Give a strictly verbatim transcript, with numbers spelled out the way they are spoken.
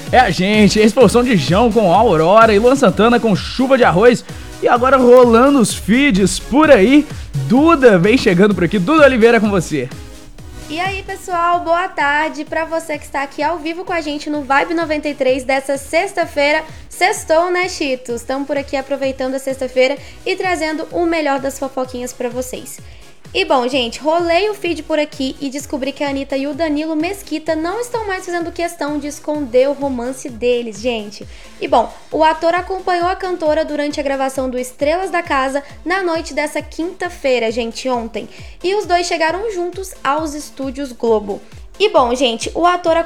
É a gente, a expulsão de João com Aurora e Luan Santana com Chuva de Arroz. E agora rolando os feeds por aí, Duda vem chegando por aqui. Duda Oliveira com você. E aí, pessoal, boa tarde para você que está aqui ao vivo com a gente no Vibe noventa e três dessa sexta-feira. Sextou, né, Cheetos? Estamos por aqui aproveitando a sexta-feira e trazendo o melhor das fofoquinhas para vocês. E bom, gente, rolei o feed por aqui e descobri que a Anitta e o Danilo Mesquita não estão mais fazendo questão de esconder o romance deles, gente. E bom, o ator acompanhou a cantora durante a gravação do Estrelas da Casa na noite dessa quinta-feira, gente, ontem. E os dois chegaram juntos aos estúdios Globo. E bom, gente, o ator